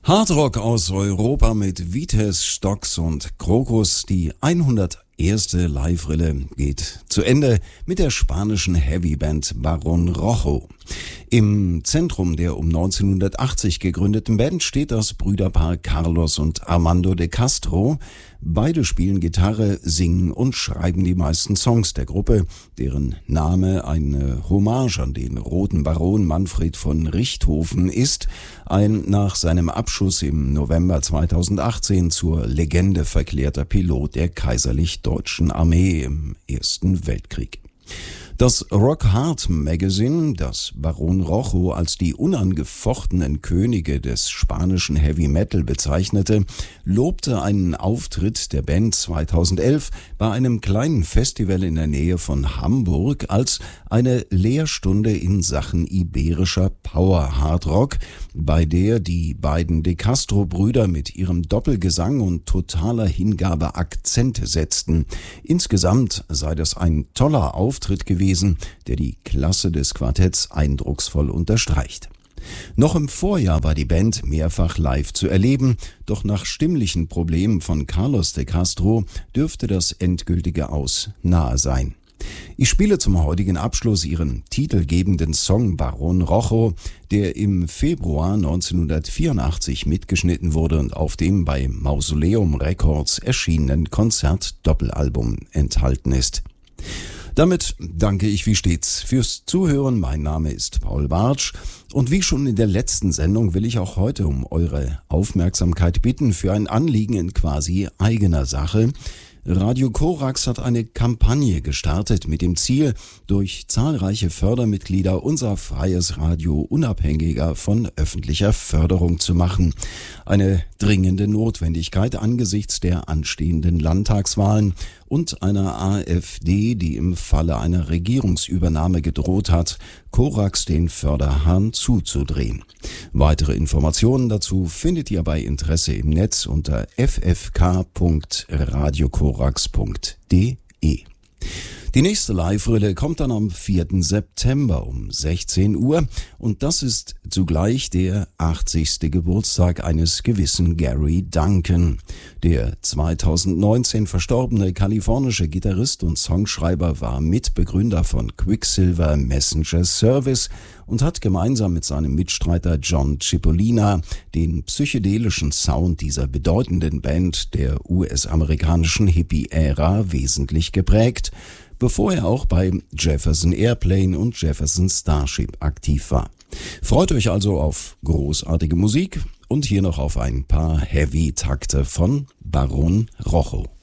Hardrock aus Europa mit Vites, Stocks und Krokus. Die 101. Live-Rille geht zu Ende mit der spanischen Heavyband Barón Rojo. Im Zentrum der um 1980 gegründeten Band steht das Brüderpaar Carlos und Armando de Castro. Beide spielen Gitarre, singen und schreiben die meisten Songs der Gruppe, deren Name eine Hommage an den Roten Baron Manfred von Richthofen ist, ein nach seinem Abschuss im November 2018 zur Legende verklärter Pilot der Kaiserlich-Deutschen Armee im Ersten Weltkrieg. Das Rock Hard Magazine, das Barón Rojo als die unangefochtenen Könige des spanischen Heavy Metal bezeichnete, lobte einen Auftritt der Band 2011 bei einem kleinen Festival in der Nähe von Hamburg als eine Lehrstunde in Sachen iberischer Power Hard Rock, bei der die beiden De Castro-Brüder mit ihrem Doppelgesang und totaler Hingabe Akzente setzten. Insgesamt sei das ein toller Auftritt gewesen, der die Klasse des Quartetts eindrucksvoll unterstreicht. Noch im Vorjahr war die Band mehrfach live zu erleben, doch nach stimmlichen Problemen von Carlos de Castro dürfte das endgültige Aus nahe sein. Ich spiele zum heutigen Abschluss ihren titelgebenden Song Barón Rojo, der im Februar 1984 mitgeschnitten wurde und auf dem bei Mausoleum Records erschienenen Konzert-Doppelalbum enthalten ist. Damit danke ich wie stets fürs Zuhören. Mein Name ist Paul Bartsch und wie schon in der letzten Sendung will ich auch heute um eure Aufmerksamkeit bitten für ein Anliegen in quasi eigener Sache. Radio Korax hat eine Kampagne gestartet mit dem Ziel, durch zahlreiche Fördermitglieder unser freies Radio unabhängiger von öffentlicher Förderung zu machen. Eine dringende Notwendigkeit angesichts der anstehenden Landtagswahlen und einer AfD, die im Falle einer Regierungsübernahme gedroht hat, Korax den Förderhahn zuzudrehen. Weitere Informationen dazu findet ihr bei Interesse im Netz unter ffk.radiokorax.de. Die nächste Live-Rille kommt dann am 4. September um 16 Uhr und das ist zugleich der 80. Geburtstag eines gewissen Gary Duncan. Der 2019 verstorbene kalifornische Gitarrist und Songschreiber war Mitbegründer von Quicksilver Messenger Service und hat gemeinsam mit seinem Mitstreiter John Cipollina den psychedelischen Sound dieser bedeutenden Band der US-amerikanischen Hippie-Ära wesentlich geprägt, bevor er auch bei Jefferson Airplane und Jefferson Starship aktiv war. Freut euch also auf großartige Musik und hier noch auf ein paar Heavy-Takte von Barón Rojo.